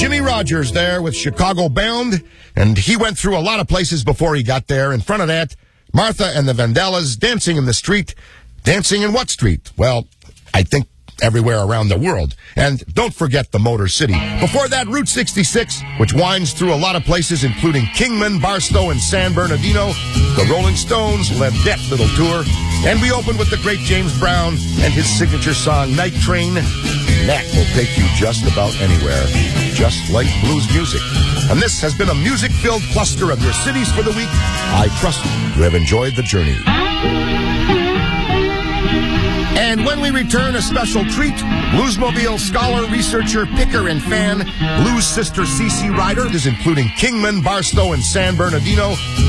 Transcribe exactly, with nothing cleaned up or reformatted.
Jimmy Rogers there with Chicago Bound, and he went through a lot of places before he got there. In front of that, Martha and the Vandellas, Dancing in the Street. Dancing in what street? Well, I think everywhere around the world. And don't forget the Motor City. Before that, Route sixty-six, which winds through a lot of places, including Kingman, Barstow, and San Bernardino. The Rolling Stones led that little tour. And we opened with the great James Brown and his signature song, Night Train. That will take you just about anywhere, just like blues music. And this has been a music-filled cluster of your cities for the week. I trust you have enjoyed the journey. And when we return, a special treat. Bluesmobile scholar, researcher, picker, and fan, Blues sister C C Ryder is including Kingman, Barstow, and San Bernardino.